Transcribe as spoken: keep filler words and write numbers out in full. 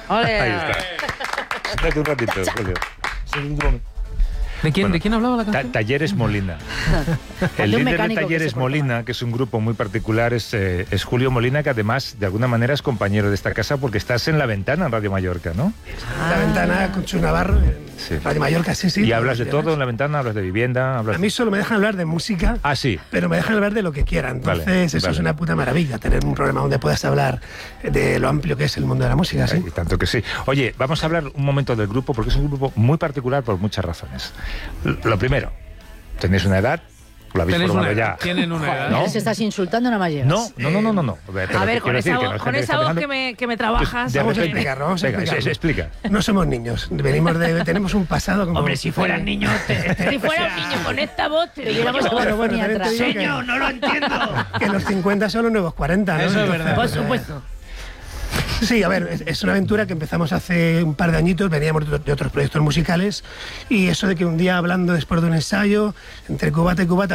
Olé. Ahí está. Siéntate un ratito, Julio. ¿De quién, Bueno, ¿De quién hablaba la Ta canción? Talleres Molina. El De un líder de mecánico que Talleres se portaba. Molina, que es un grupo muy particular, es, eh, es Julio Molina, que además, de alguna manera, es compañero de esta casa porque estás en La Ventana, en Radio Mallorca, ¿no? La Ventana con Chus Navarro, en Sí. Radio Mallorca, sí, sí. Y todos hablas de los todo en viernes. La Ventana, hablas de vivienda, hablas A mí solo me dejan hablar de música, Ah, sí. pero me dejan hablar de lo que quieran. Entonces, Vale, eso vale. es una puta maravilla, tener un programa donde puedas hablar de lo amplio que es el mundo de la música, ¿sí? Y tanto que sí. Oye, vamos a hablar un momento del grupo, porque es un grupo muy particular por muchas razones. L- Lo primero, tenéis una edad, lo habéis Tenéis formado una edad, ya. tienen una edad. ¿No? Les estás insultando, no más llegas. No, no, no, no, no. no. Pero A ver, te con quiero esa, decir que voz, no es con gente esa está voz pensando- que me, que me trabajas. De Vamos a repente- explicarlo, vamos a Venga, explicarlo. sí, sí, explica. No somos niños, venimos de, tenemos un pasado como... Hombre, si fueran niños, te- te- Si fuera un niño con esta voz, te digo Tuviéramos yo, toda la Pero bueno, armonía también te atrás. digo que- señor, no lo entiendo. que los cincuenta son los nuevos cuarenta, ¿no? Eso es Entonces, verdad. Por pues, supuesto. Sí, a ver, es, es una aventura que empezamos hace un par de añitos, veníamos de, de otros proyectos musicales, y eso de que un día hablando después de un ensayo, entre cubata y cubata,